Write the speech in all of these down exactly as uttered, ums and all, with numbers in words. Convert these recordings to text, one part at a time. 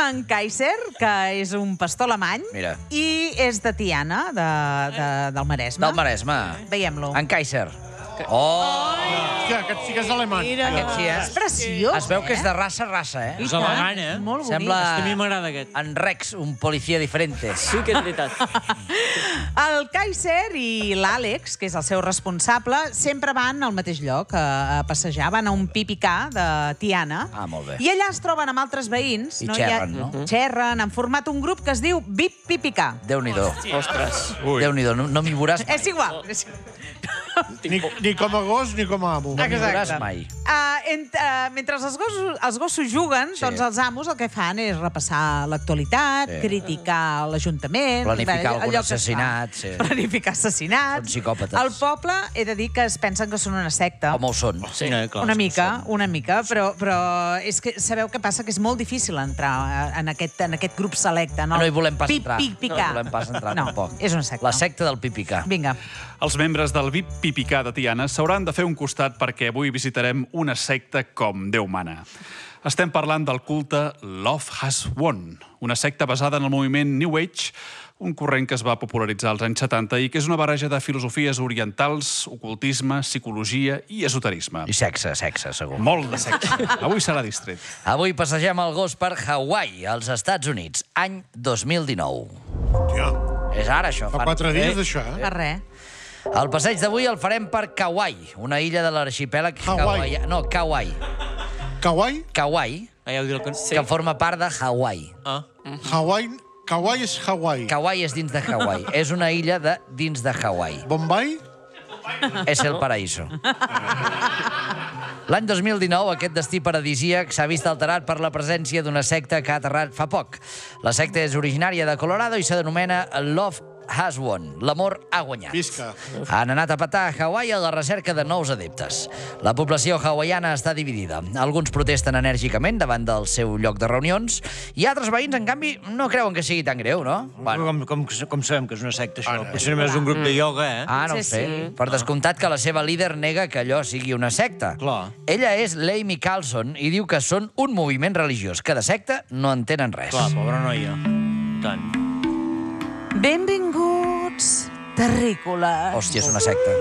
en Kaiser, que és un pastor alemany. Mira. I és de Tiana, de, de, del Maresme. Del Maresme. Veiem-lo. En Kaiser. Oh! Hòstia, aquest sí que és alemany. Mira, Aquest sí, eh? és preciós, Es veu que és eh? de raça, raça, eh? I És tant, elegant, eh? Molt bonic. Sembla A mi m'agrada aquest. en Rex, un policia diferente. Sí que és veritat. El Kaiser i l'Àlex, que és el seu responsable, sempre van al mateix lloc a, a passejar. Van a un pipicà de Tiana. Ah, molt bé. I allà es troben amb altres veïns. I no? xerren, I ha- no? Xerren, han format un grup que es diu Vip Pipicà. Déu-n'hi-do. Ostres. Déu-n'hi-do, no, no m'hi veuràs mai. És igual. És... Ni, ni com a gos ni com a amo. No m'hi veuràs Exacte. mai. Uh, ent, uh, mentre els gossos, els gossos juguen, Sí. doncs els amos el que fan és repassar l'actualitat, Sí. criticar l'Ajuntament... Planificar allò algun que es fa. assassinat, sí. Planificar assassinats. Són psicòpates. Al poble he de dir que es pensen que són una secta. Com ho són. Sí, eh, clar. Una mica, una mica, però, però és que sabeu què passa? Que és molt difícil entrar en aquest, en aquest grup selecte. No, No hi volem pas Pip, entrar. Pic, No picar. hi volem pas entrar, no, tampoc. és una secta. La secta del pipicà. Vinga. Els membres del V I P Pipicà de Tiana s'hauran de fer un costat perquè avui visitarem una secta com Déu mana. Estem parlant del culte Love Has Won, una secta basada en el moviment New Age, un corrent que es va popularitzar als anys setanta i que és una barreja de filosofies orientals, ocultisme, psicologia i esoterisme. I sexe, sexe, segur. Molt de sexe. Avui serà distret. Avui passegem el gos per Hawaii, als Estats Units, any dos mil dinou. Hòstia, És ara, això. fa fan- quatre dies, Eh? això, eh? Per res. El passeig d'avui el farem per Kauai, una illa de l'arxipèlag Hawaii. hawaià- No, Kauai. Kauai? Kauai, Ah, ja ho diu el... Sí. que forma part de Hawaii. Ah. Hawaii... Kauai és Hawaii. Kauai és dins de Hawaii. És una illa de dins de Hawaii. Bombay? És el paraíso. L'any dos mil dinou, aquest destí paradisíac s'ha vist alterat per la presència d'una secta que ha aterrat fa poc. La secta és originària de Colorado i s'anomena Love Has Won. L'amor ha guanyat. Visca. Han anat a petar a Hawaii a la recerca de nous adeptes. La població hawaiana està dividida. Alguns protesten enèrgicament davant del seu lloc de reunions i altres veïns, en canvi, no creuen que sigui tan greu, no? Bueno. Com, com, com sabem que és una secta, això? Ah, no. Potser només és un grup de ioga, eh? Ah, no ho Sí, sé. sí. Per descomptat que la seva líder nega que allò sigui una secta. Clar. Ella és l'Amy Carlson i diu que són un moviment religiós, que de secta no en tenen res. Clar, pobra noia. Tant. Benvinguts, terrícoles. Hòstia, és una secta.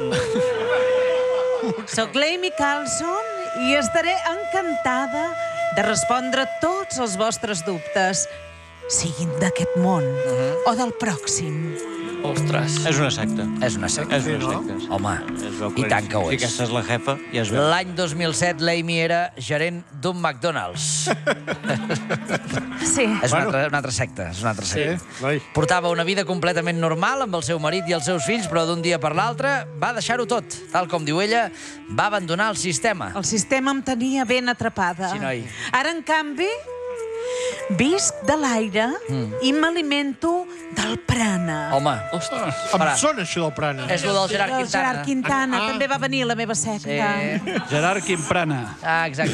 Soc l'Amy Carlson i estaré encantada de respondre tots els vostres dubtes, siguin d'aquest món o del pròxim. Ostres. És una secta. És una secta. És una secta. Home, Es veu i tant que ho Si és. aquesta és la jefa, ja es veu. L'any dos mil set, l'Amy era gerent d'un McDonald's. Sí. És una altra, una altra secta, és una altra secta. Vai. Portava una vida completament normal amb el seu marit i els seus fills, però d'un dia per l'altre va deixar-ho tot. Tal com diu ella, va abandonar el sistema. El sistema em tenia ben atrapada. Sí, noi. Ara, en canvi, visc de l'aire i m'alimento del prana. Home, Em Para. sona això del prana. és el del Gerard El Quintana. Gerard Quintana Ah. també va venir a la meva secta. Sí. Gerard Quimprana. Ah, exacte.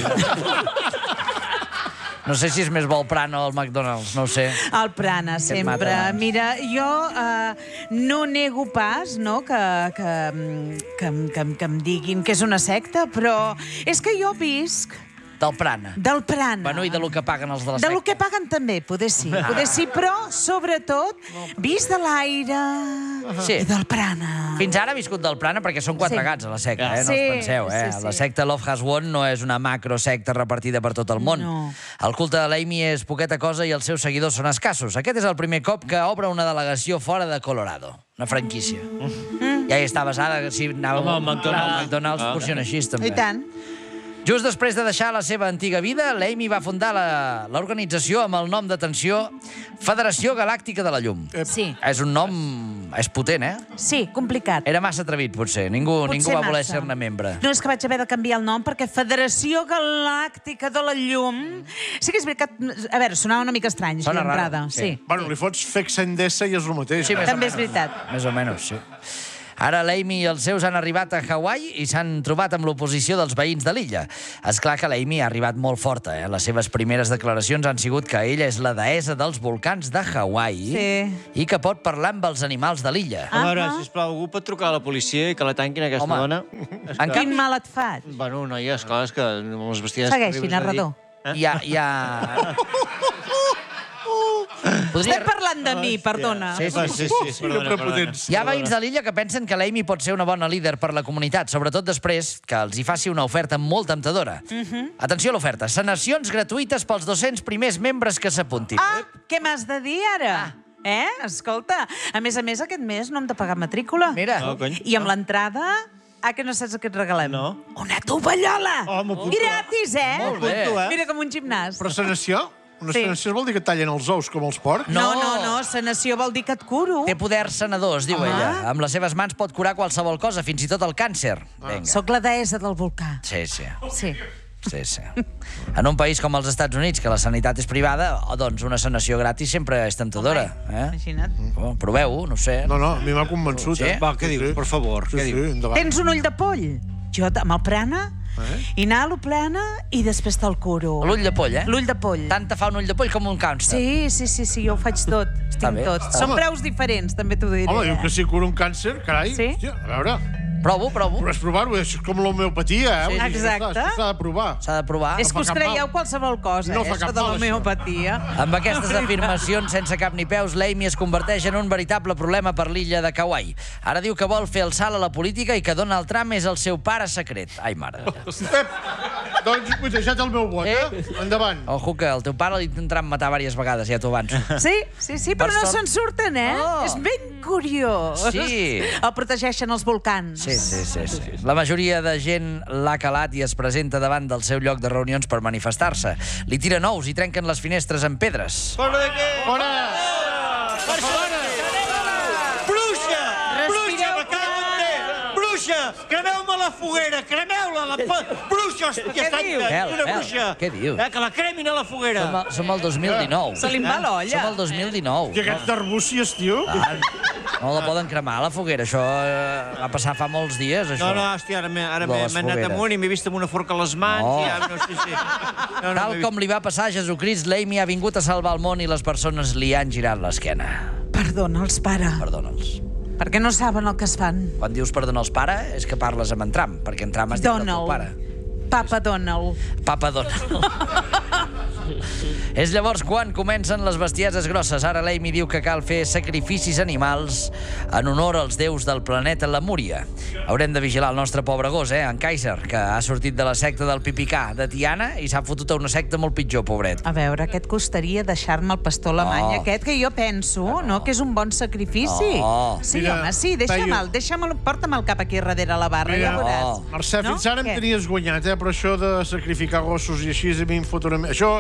No sé si és més bo el Prana o el McDonald's, no ho sé. El prana, sempre. mata abans. Mira, jo eh, no nego pas no, que, que, que, em- que, em- que em diguin que és una secta, però és que jo visc Del Prana. del prana. Bueno, i de lo que paguen els de la De lo secta. que paguen també, poder sí. Poder sí, però, sobretot, visc de l'aire Sí. i del prana. Fins ara ha viscut del Prana perquè són quatre Sí. gats a la secta, eh? No Sí, us penseu, eh? sí, sí. La secta Love Has Won no és una macrosecta repartida per tot el món. No. El culte de l'Amy és poqueta cosa i els seus seguidors són escassos. Aquest és el primer cop que obre una delegació fora de Colorado. Una franquícia. Mm. Ja hi està basada, si anàvem... Home, el McDonald's. Clar, el McDonald's Ah. funciona així, també. I tant. Just després de deixar la seva antiga vida, l'Amy va fundar la- l'organització amb el nom d'atenció Federació Galàctica de la Llum. Sí. És un nom... és potent, eh? Sí, complicat. Era massa atrevit, potser. Ningú, Potser ningú va voler massa. ser-ne membre. No, és que vaig haver de canviar el nom perquè Federació Galàctica de la Llum... Sí que és veritat... A veure, sonava una mica estrany, així Sona raro, d'entrada. sí. Sí. Bueno, li fots Fex Endesa i és el mateix. Sí, eh? més o També és menys. veritat. Més o menys, sí. Ara l'Amy i els seus han arribat a Hawaii i s'han trobat amb l'oposició dels veïns de l'illa. És clar que l'Amy ha arribat molt forta. Eh? Les seves primeres declaracions han sigut que ella és la deessa dels volcans de Hawaii Sí. i que pot parlar amb els animals de l'illa. A veure, Ah. sisplau, algú pot trucar a la policia i que la tanquin aquesta Home. dona? És En que... Quin mal et faig? Bueno, noia, esclar, és que amb les bestides... Segueixi, terribles de dir- narrador. Eh? Hi ha... Hi ha... Estem parlant de mi, perdona. Sí, sí, sí. Sí, sí, perdona, perdona. Hi ha veïns de l'illa que pensen que l'Amy pot ser una bona líder per la comunitat, sobretot després que els hi faci una oferta molt temptadora. Atenció a l'oferta. Sanacions gratuïtes pels dos-cents primers membres que s'apuntin. Ah, què m'has de dir ara? Eh? Escolta, a més a més, aquest mes no hem de pagar matrícula. Mira. No, cony. I amb l'entrada... Ah, que no saps què et regalem? No. Una tovallola! Oh, m'apunto. Gratis, eh? Molt bé. Mira, com un gimnàs. Però sanació? Una Sí. sanació vol dir que tallen els ous com els porcs? No, no, no, sanació vol dir que et curo. Té poders sanadors, diu Ah. ella. Amb les seves mans pot curar qualsevol cosa, fins i tot el càncer. Vinga. Soc la deessa del volcà. Sí, sí. Sí. Sí, sí. En un país com els Estats Units, que la sanitat és privada, oh, doncs una sanació gratis sempre és temptadora. Eh? Imagina't. Oh, proveu-ho, no sé. No, no, a mi m'ha convençut. Sí? Eh? Va, què dius, per favor, Sí, què sí, dius? endavant. Tens un ull de poll? Jo amb el prana, Eh? inhalo plena i després te'l curo. L'ull de poll, eh? L'ull de poll. Tant te fa un ull de poll com un càncer. Sí, sí, sí, sí, jo ho faig tot. Està Tinc bé, tot. està Són bé. preus diferents, també t'ho diré. Home, diu eh? que si cura un càncer, carai. Sí? Hòstia, a veure, Provo, provo. però és provar-ho, és com l'homeopatia, eh? Sí, Vull dir, exacte. Això s'ha de provar. S'ha de provar. És que fa us cap creieu mal. qualsevol cosa, No eh, fa això cap de mal, l'homeopatia. Amb aquestes afirmacions sense cap ni peus, l'Amy es converteix en un veritable problema per l'illa de Kauai. Ara diu que vol fer el salt a la política i que Donald Trump és el seu pare secret. Ai, mare de Déu. Ep, doncs vull deixar el meu vot, eh? Endavant. Ojo, que el teu pare l'intentarà matar diverses vegades, ja t'ho avanço. Sí, sí, sí, però Per no sort- se'n surten, eh? Oh. És ben curiós. Sí. El protegeixen els volcans. Sí, sí, sí, sí. La majoria de gent l'ha calat i es presenta davant del seu lloc de reunions per manifestar-se. Li tiren ous i trenquen les finestres amb pedres. Fora de què? Fora! Bruixa! Bruixa, Respireu me cago en Déu! Bruixa! Cremeu-me la foguera! Cremeu-la! La pa... Bruixa, hòstia, Què santa! diu? Vel, Una vel, bruixa! què diu? Eh, que la cremin a la foguera! Som, al- som al dos mil dinou. Se li en va l'olla. Som al dos mil dinou. I aquests d'arbúcies, tio? Ah, no la poden cremar, la foguera. Això eh, va passar fa molts dies, això. No, no, hòstia, ara m'he ara De m'he les m'he anat fogueres. amunt i m'he vist amb una forca a les mans No. i ja, no, sí, sí. No, no, Tal m'he com li va passar a Jesucrist, l'Amy ha vingut a salvar el món i les persones li han girat l'esquena. Perdona'ls, pare, Perdona'ls. perquè no saben el que es fan. Quan dius perdona'ls, pare, és que parles amb en Trump, perquè en Trump has dit el teu pare. Donald. Papa Donald. Papa Donald. És llavors quan comencen les bestieses grosses. Ara l'Amy diu que cal fer sacrificis animals en honor als déus del planeta Lemúria. Haurem de vigilar el nostre pobre gos, eh, en Kaiser, que ha sortit de la secta del Pipicà de Tiana i s'ha fotut a una secta molt pitjor, pobret. A veure, què et costaria deixar-me el pastor alemany No. aquest, que jo penso, no, que és un bon sacrifici? No. Sí, Mira, home, sí, deixa'me'l, feia- deixa'me'l, porta'm el cap aquí darrere la barra, Mira, ja veuràs. Mercè, No? fins ara em Què? tenies guanyat, eh? Però això de sacrificar gossos i així a mi em fot una... Això...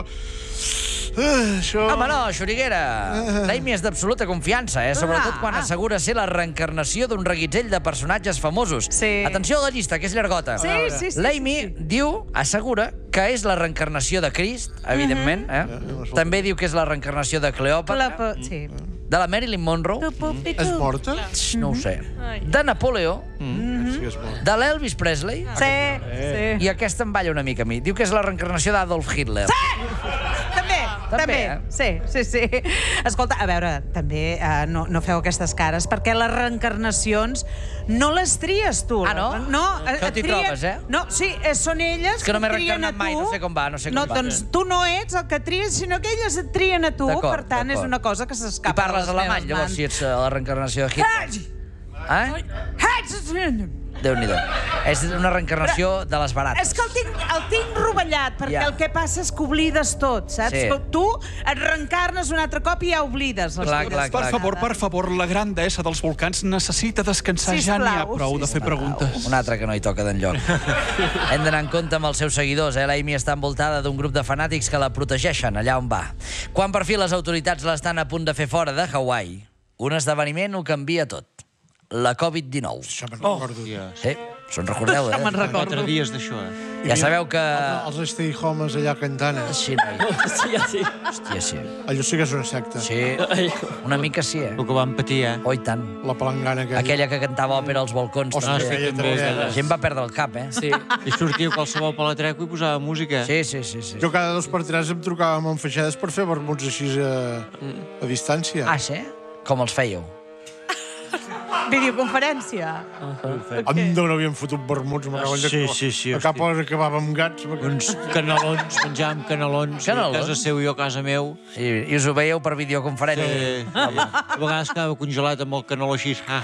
Uh, això... Home, no, Xuriguera. L'Amy és d'absoluta confiança, eh? Sobretot quan Ah. assegura ser la reencarnació d'un reguitzell de personatges famosos. Sí. Atenció a la llista, que és llargota. Sí, sí, sí. L'Amy sí, sí. diu, assegura, que és la reencarnació de Crist, evidentment. Eh? També diu que és la reencarnació de Cleòpatra, La po- sí. de la Marilyn Monroe, Tu, pupi, tu. És morta? Tx, no ho sé, de Napoleó, Sí que és morta. de l'Elvis Presley, Sí, sí. i aquesta em balla una mica a mi. Diu que és la reencarnació d'Adolf Hitler. També, També, també. eh? Sí, sí, sí. Escolta, a veure, també uh, no, no feu aquestes cares, perquè les reencarnacions no les tries tu. Ah, no? No, eh, Això t'hi et trien- trobes, eh? No, sí, eh, són elles És que no m'he et trien reencarnat a mai, tu. no sé com va, no sé com no, va. Doncs tu no ets el que tries, sinó que elles et trien a tu. D'acord, Per tant, és d'acord. una cosa que I s'escapa parles de les alemany, meves llavors, mans. si ets eh, la reencarnació de Hitler. Eh? Déu-n'hi-do. És una reencarnació de les barates. És que el tinc, el tinc rovellat, perquè Ja. el que passa és que oblides tot, saps? Sí. Tu et reencarnes un altre cop i ja oblides. les Clar, teves clar, clar. Per favor, per favor, la gran deessa dels volcans necessita descansar. Ja n'hi ha Sisplau, prou de fer preguntes. Un altre que no hi toca d'enlloc. Hem d'anar en compte amb els seus seguidors. Eh? L'Amy està envoltada d'un grup de fanàtics que la protegeixen allà on va. Quan per fi les autoritats l'estan a punt de fer fora de Hawaii, un esdeveniment ho canvia tot. La covid dinou. Això me'n recordo. Sí, se'n recordeu, No me'n eh? recordo. Quatre dies d'això, eh? Ja sabeu que... Els stay homes allà cantant. eh? Sí, noi. Sí, sí. Hòstia, sí. Allò sí que és una secta. Sí, una mica sí, eh? El que vam patir, eh? Oh, i tant. La palangana aquella. Aquella que cantava òpera als balcons. Ostres, també. aquella també, també. La gent va perdre el cap, eh? Sí. I sortia qualsevol palatreco i posava música. Sí, sí, sí. sí. Jo cada dos per tres em trucava amb enfaixades per fer vermuts així a, a distància. Ah, sí? Com els fèieu? Videoconferència. Anda, no havíem fotut vermuts, me cago en Déu. Sí, sí, sí, A cap hora acabava amb gats. Uns canelons, menjàvem canelons. Canelons? A casa seu i jo a casa meu. I, i us ho veieu per videoconferència. Sí. A vegades quedava congelat amb el caneló així. Ah.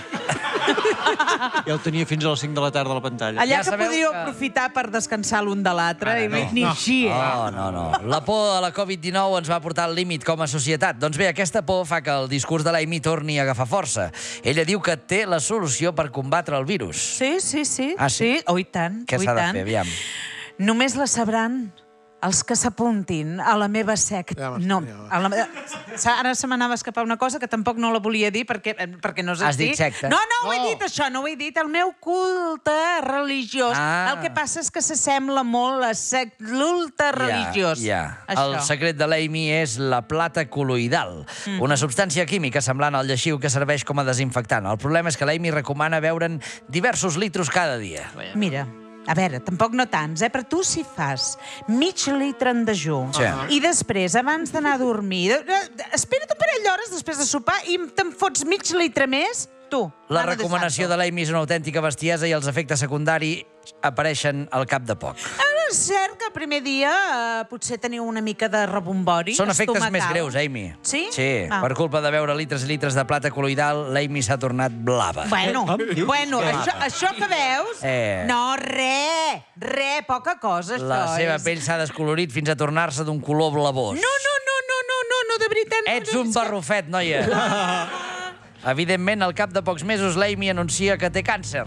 Ja ho tenia fins a les cinc de la tarda a la pantalla. Allà Ja que sabeu podríeu que- aprofitar per descansar l'un de l'altre, i no. ni així. Oh, no, no. La por a la covid dinou ens va portar al límit com a societat. Doncs bé, aquesta por fa que el discurs de l'Amy torni a agafar força. Ella diu que té la solució per combatre el virus. Sí, sí, sí. Ah, sí? Oh, i tant. Què oh, i s'ha de tant. fer, aviam? Només la sabran els que s'apuntin a la meva secta. Ja m'està, No, ja va. a la... Sa- ara se m'anava a escapar una cosa que tampoc no la volia dir perquè, perquè no és Has així. dit secta? No, no, ho he No. dit això, no ho he dit. El meu culte religiós. Ah. El que passa és que s'assembla molt a sec... l'ulte religiós. Ja, ja. Això. El secret de l'Amy és la plata col·loidal, mm. una substància química semblant al lleixiu que serveix com a desinfectant. El problema és que l'Amy recomana beure'n diversos litros cada dia. Mira, a veure, tampoc no tants, eh? Però tu si fas mig litre en dejú Sí. i després, abans d'anar a dormir, eh, eh, espera't un parell d'hores després de sopar i te'n fots mig litre més, tu. La mano de recomanació santo. de l'Amy és una autèntica bestiesa i els efectes secundaris apareixen al cap de poc. Ara és cert que el primer dia eh, potser teniu una mica de rebombori Són efectes estomacal. més greus, Amy. Sí? Sí, Ah. per culpa de beure litres i litres de plata col·loidal, l'Amy s'ha tornat blava. Bueno, Com dius? bueno això, això que veus... Eh. No, re, re, poca cosa, això. La seva és... pell s'ha descolorit fins a tornar-se d'un color blavós. No, no, no, no, no, no, no, de veritat. no, Ets no, un és que- barrufet, noia. Evidentment, al cap de pocs mesos, l'Amy anuncia que té càncer.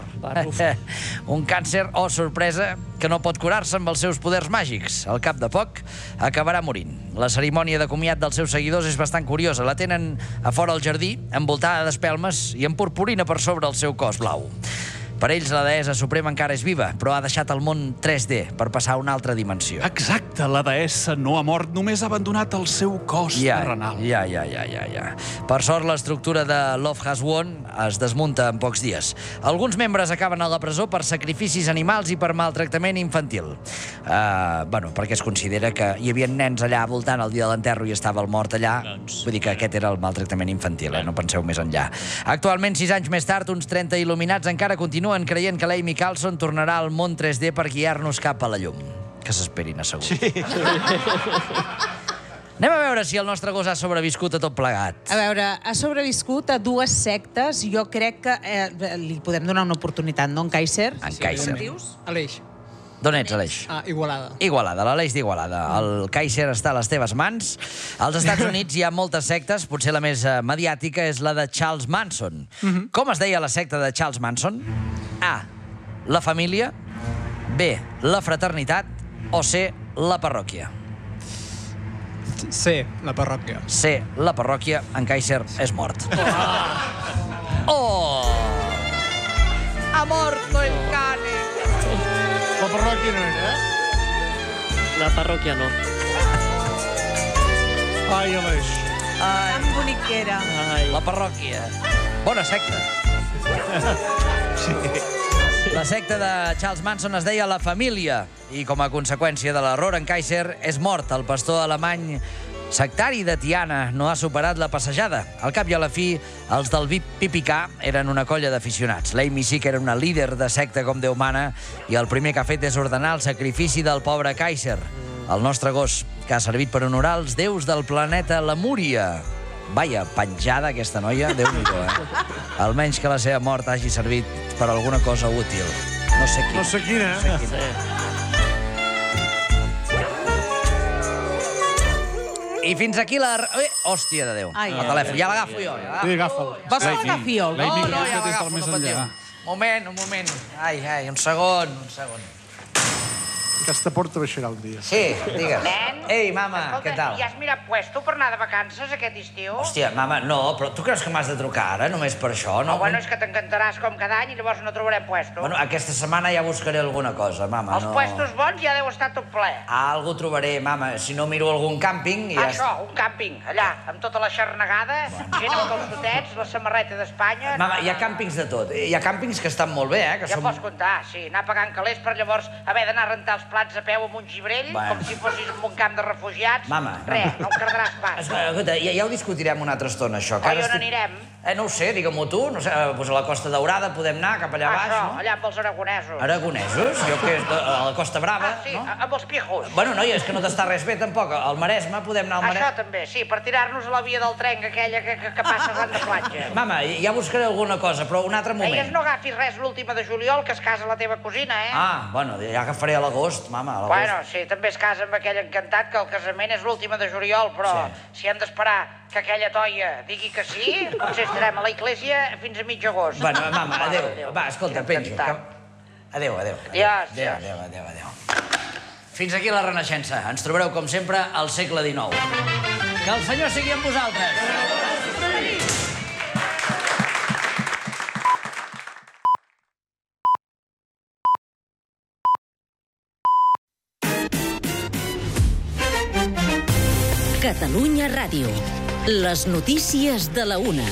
Un càncer, oh, sorpresa, que no pot curar-se amb els seus poders màgics. Al cap de poc, acabarà morint. La cerimònia de comiat dels seus seguidors és bastant curiosa. La tenen a fora al jardí, envoltada d'espelmes i amb purpurina per sobre el seu cos blau. Per ells, la deessa suprema encara és viva, però ha deixat el món tres D per passar a una altra dimensió. Exacte, la deessa no ha mort, només ha abandonat el seu cos Ja, terrenal. ja, ja, ja, ja, ja. Per sort, l'estructura de Love Has Won es desmunta en pocs dies. Alguns membres acaben a la presó per sacrificis animals i per maltractament infantil. Uh, bueno, perquè es considera que hi havia nens allà voltant el dia de l'enterro i estava el mort allà. Vull dir que aquest era el maltractament infantil, eh? No penseu més enllà. Actualment, sis anys més tard, uns trenta il·luminats encara continuen creient que l'Amy Carlson tornarà al món tres D per guiar-nos cap a la llum. Que s'esperin assegut. Sí. Anem a veure si el nostre gos ha sobreviscut a tot plegat. A veure, ha sobreviscut a dues sectes. Jo crec que eh, li podem donar una oportunitat, no, en Kaiser? En Kaiser. Com dius? Aleix. D'on ets, Aleix? Ah, Igualada. Igualada, l'Aleix d'Igualada. El Kaiser està a les teves mans. Als Estats Units hi ha moltes sectes, potser la més eh, mediàtica és la de Charles Manson. Mm-hmm. Com es deia la secta de Charles Manson? A. La família. B. La fraternitat. O C. La parròquia. C, la parròquia. C. La parròquia. En Kaiser és mort. Oh! Ha morto el cane! La parròquia no era, eh? La parròquia no. Ai, Aleix. Tan bonic que era. Ai. La parròquia. Bona secta. La secta de Charles Manson es deia La Família i, com a conseqüència de l'error, en Kaiser és mort. El pastor alemany sectari de Tiana no ha superat la passejada. Al cap i a la fi, els del V I P P K eren una colla d'aficionats. L'Amy sí que era una líder de secta com Déu mana i el primer que ha fet és ordenar el sacrifici del pobre Kaiser, el nostre gos, que ha servit per honorar els déus del planeta Lemúria. Vaja, penjada aquesta noia, Déu-n'hi-do, eh? Almenys que la seva mort hagi servit per alguna cosa útil. No sé quina. No sé quina, eh? No sé quina. I fins aquí la... Ui, hòstia de Déu. Ai, el ai, telèfon. Ja l'agafo jo. Ja Sí, agafa'l. Vols que l'agafi jo? L'Amy No, no, creu ja que des del l'agafo, més no patiu. enllà. Un moment, un moment. Ai, ai, un segon, un segon. Aquesta porta baixarà un dia. Sí, digues. Nen? Ei, mama, Escolta, què tal? ja has mirat puesto per anar de vacances aquest estiu? Hòstia, mama, no, però tu creus que m'has de trucar ara, només per això? No, Oh, bueno, és que t'encantaràs com cada any i llavors no trobarem puesto. Bueno, aquesta setmana ja buscaré alguna cosa, mama. Els no... puestos bons ja deu estar tot ple. Ah, algú trobaré, mama. Si no, miro algun càmping i ja... Això, un càmping, allà, amb tota la xarnegada, gent amb calçotets, la samarreta d'Espanya... Mama, hi ha càmpings de tot. Hi ha càmpings que estan molt bé, eh? Que Ja són... pots comptar, sí, anar pagant calés per llavors haver d'anar a rentar els plats a peu amb un gibrell, Bueno. com si fossis en un camp de refugiats. Mama, Res, mama. no ho cardaràs pas. Escolta, escolta, ja, ja ho discutirem una altra estona, això. que Oi, ara on estic- anirem? Eh, no ho sé, digue-m'ho tu. No sé, eh, doncs a la Costa Daurada podem anar, cap allà baix, Això, no? allà amb els aragonesos. Aragonesos? Jo què és, de, a la Costa Brava, Ah, sí, no? amb els pijos. Bueno, noia, és que no t'està res bé, tampoc. Al Maresme podem anar al Això Maresme. també, sí, per tirar-nos a la via del tren, aquella que, que, que passa arran de platja. Mama, ja buscaré alguna cosa, però un altre moment. Deies no agafis res l'última de juliol, que es casa la teva cosina, eh? Ah, bueno, ja agafaré a l'agost, mama, a l'agost. Bueno, sí, també es casa amb aquell encantat, que el casament és l'última de juliol, però Sí. si hem d'esperar que aquella toia digui que sí, potser estarem a la iglesia fins a mig agost. Bueno, mama, Mare adéu. de Déu, Va, escolta, quin penjo. encantat. Que... Adéu, adéu. Adiós, Adéu, adiós. adéu, adéu, adéu. Fins aquí la Renaixença. Ens trobareu, com sempre, al segle dinou. Que el Senyor sigui amb vosaltres. Catalunya Ràdio. Les notícies de la una.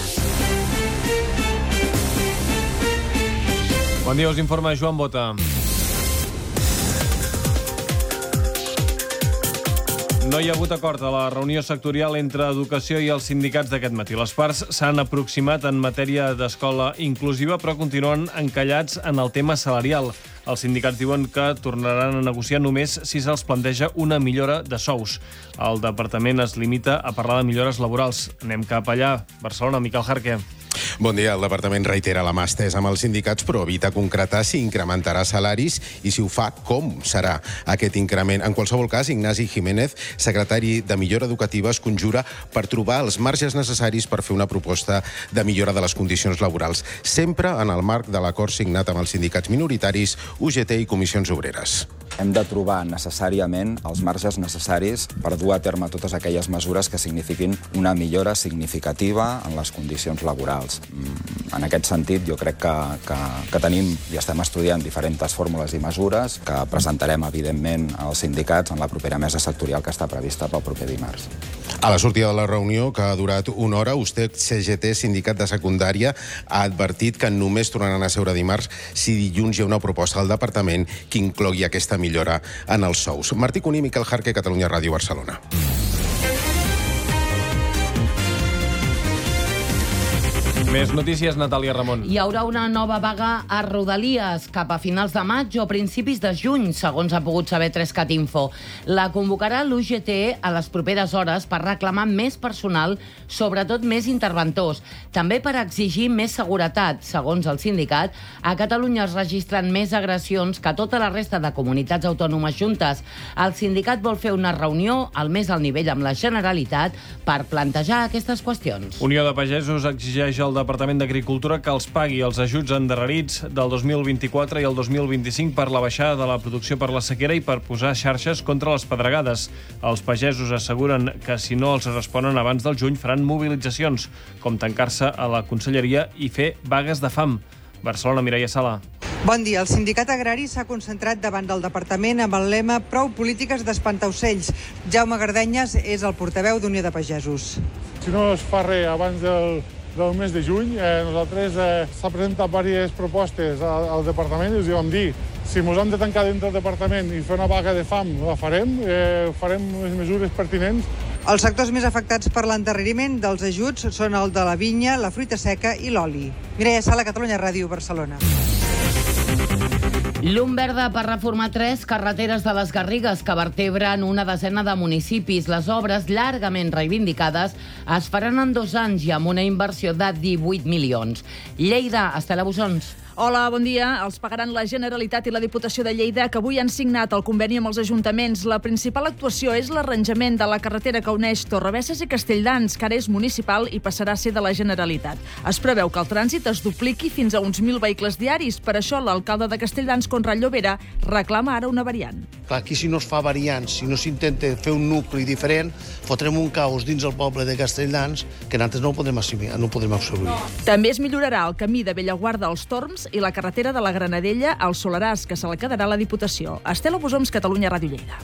Bon dia, us informa Joan Bota. No hi ha hagut acord a la reunió sectorial entre Educació i els sindicats d'aquest matí. Les parts s'han aproximat en matèria d'escola inclusiva, però continuen encallats en el tema salarial. Els sindicats diuen que tornaran a negociar només si se'ls planteja una millora de sous. El departament es limita a parlar de millores laborals. Anem cap allà. Barcelona, Miquel Jarque. Bon dia. El departament reitera la mà estesa amb els sindicats, però evita concretar si incrementarà salaris i si ho fa, com serà aquest increment. En qualsevol cas, Ignasi Jiménez, secretari de Millora Educativa, es conjura per trobar els marges necessaris per fer una proposta de millora de les condicions laborals, sempre en el marc de l'acord signat amb els sindicats minoritaris, U G T i Comissions Obreres. Hem de trobar necessàriament els marges necessaris per dur a terme totes aquelles mesures que signifiquin una millora significativa en les condicions laborals. En aquest sentit, jo crec que, que, que tenim i estem estudiant diferents fórmules i mesures que presentarem, evidentment, als sindicats en la propera mesa sectorial que està prevista pel proper dimarts. A la sortida de la reunió, que ha durat una hora, U S T E C G T, sindicat de secundària, ha advertit que només tornaran a seure dimarts si dilluns hi ha una proposta del departament que inclogui aquesta millora en els sous. Martí Cuní, Miquel Jarque, Catalunya Ràdio, Barcelona. Més notícies, Natàlia Ramon. Hi haurà una nova vaga a Rodalies cap a finals de maig o principis de juny, segons ha pogut saber Trescat Info. La convocarà l'U G T a les properes hores per reclamar més personal, sobretot més interventors. També per exigir més seguretat. Segons el sindicat, a Catalunya es registren més agressions que a tota la resta de comunitats autònomes juntes. El sindicat vol fer una reunió al més alt nivell amb la Generalitat per plantejar aquestes qüestions. Unió de Pagesos exigeix al Departament d'Agricultura que els pagui els ajuts endarrerits del dos mil vint-i-quatre i el dos mil vint-i-cinc per la baixada de la producció per la sequera i per posar xarxes contra les pedregades. Els pagesos asseguren que si no els responen abans del juny faran mobilitzacions, com tancar-se a la conselleria i fer vagues de fam. Barcelona, Mireia Sala. Bon dia. El sindicat agrari s'ha concentrat davant del departament amb el lema Prou polítiques d'espantaocells. Jaume Gardenyes és el portaveu d'Unió de Pagesos. Si no es fa res abans del, del mes de juny, eh, nosaltres eh, s'ha presentat diverses propostes al, al departament i us hi vam dir si ens hem de tancar dintre del departament i fer una vaga de fam, la farem, eh, farem les mesures pertinents. Els sectors més afectats per l'endarreriment dels ajuts són el de la vinya, la fruita seca i l'oli. Mireia Sala, Catalunya Ràdio, Barcelona. Llum verda per reformar tres carreteres de les Garrigues que vertebren una desena de municipis. Les obres, llargament reivindicades, es faran en dos anys i amb una inversió de divuit milions. Lleida, Estela Busons. Hola, bon dia. Els pagaran la Generalitat i la Diputació de Lleida, que avui han signat el conveni amb els ajuntaments. La principal actuació és l'arranjament de la carretera que uneix Torrebesses i Castelldans, que ara és municipal i passarà a ser de la Generalitat. Es preveu que el trànsit es dupliqui fins a uns mil vehicles diaris. Per això, l'alcalde de Castelldans, Conrad Llobera, reclama ara una variant. Clar, aquí si no es fa variants, si no s'intenta fer un nucli diferent, fotrem un caos dins el poble de Castelldans que nosaltres no ho podrem assumir, no ho podrem absorbir. També es millorarà el camí de Bellaguarda als Torms i la carretera de la Granadella al Soleràs, que se la quedarà la Diputació. Estela Bosoms, Catalunya Ràdio Lleida.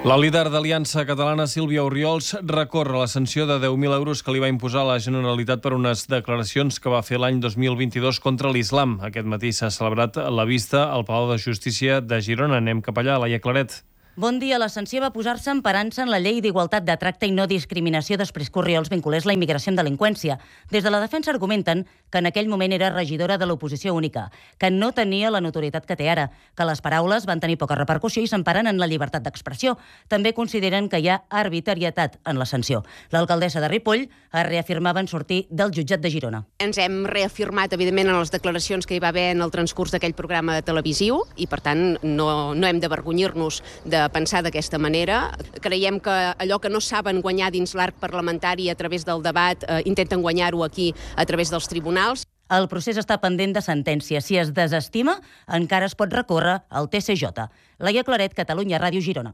La líder d'Aliança Catalana, Sílvia Oriols, recorre la sanció de deu mil euros que li va imposar la Generalitat per unes declaracions que va fer l'any dos mil vint-i-dos contra l'islam. Aquest matí s'ha celebrat la vista al Palau de Justícia de Girona. Anem cap allà, Laia Claret. Bon dia. La sanció va posar-se emparant-se en la llei d'igualtat de tracte i no discriminació després que Oriols vinculés la immigració amb delinqüència. Des de la defensa argumenten que en aquell moment era regidora de l'oposició única, que no tenia la notorietat que té ara, que les paraules van tenir poca repercussió i s'emparen en la llibertat d'expressió. També consideren que hi ha arbitrarietat en la sanció. L'alcaldessa de Ripoll es reafirmava en sortir del jutjat de Girona. Ens hem reafirmat, evidentment, en les declaracions que hi va haver en el transcurs d'aquell programa televisiu i, per tant, no, no hem d'avergonyir-nos de pensar d'aquesta manera. Creiem que allò que no saben guanyar dins l'arc parlamentari a través del debat, eh, intenten guanyar-ho aquí a través dels tribunals. El procés està pendent de sentència. Si es desestima, encara es pot recórrer al T C J. Laia Claret, Catalunya Ràdio, Girona.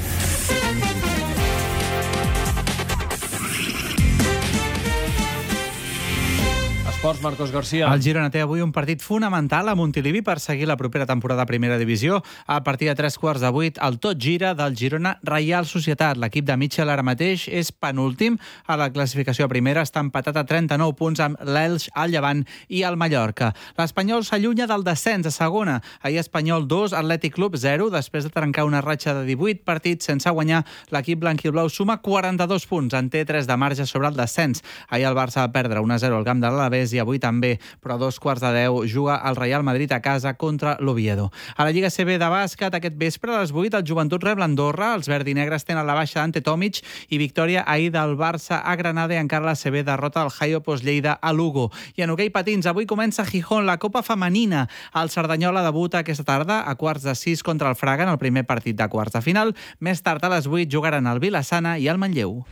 Esports, Marcos García. El Girona té avui un partit fonamental a Montilivi per seguir la propera temporada a Primera Divisió. A partir de tres quarts de vuit, el tot gira del Girona Reial Societat. L'equip de Mitchell ara mateix és penúltim a la classificació a primera. Està empatat a trenta-nou punts amb l'Elx, el Llevant i el Mallorca. L'Espanyol s'allunya del descens a segona. Ahir Espanyol dos, Atlètic Club zero. Després de trencar una ratxa de divuit partits sense guanyar, l'equip blanquilblau suma quaranta-dos punts. En té tres de marge sobre el descens. Ahir el Barça va perdre un a zero al camp de l'Alavés i avui també, però a dos quarts de deu juga el Real Madrid a casa contra l'Oviedo. A la Lliga C B de bàsquet, aquest vespre a les vuit, el Joventut rep l'Andorra, els verdinegres tenen la baixa d'Ante Tomic i victòria ahir del Barça a Granada i encara la C B derrota el Jaiopos Lleida a Lugo. I en hoquei patins, avui comença a Gijón la Copa Femenina. El Cerdanyola debuta aquesta tarda a quarts de sis contra el Fraga en el primer partit de quarts de final. Més tard a les vuit jugaran el Vilassana i el Manlleu.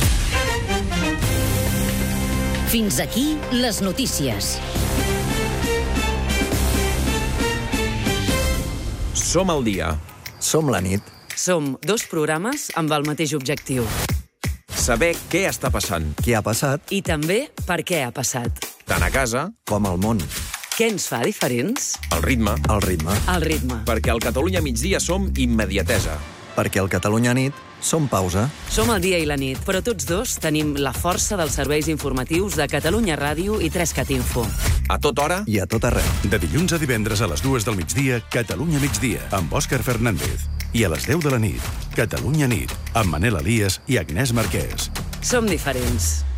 Fins aquí les notícies. Som al dia. Som la nit. Som dos programes amb el mateix objectiu. Saber què està passant. Què ha passat? I també per què ha passat. Tant a casa com al món. Què ens fa diferents? El ritme. El ritme. El ritme. Perquè al Catalunya migdia som immediatesa. Perquè al Catalunya nit som pausa. Som el dia i la nit, però tots dos tenim la força dels serveis informatius de Catalunya Ràdio i tres-cat Info. A tota hora i a tot arreu. De dilluns a divendres a les dues del migdia, Catalunya migdia, amb Òscar Fernández. I a les deu de la nit, Catalunya nit, amb Manel Elias i Agnès Marquès. Som diferents.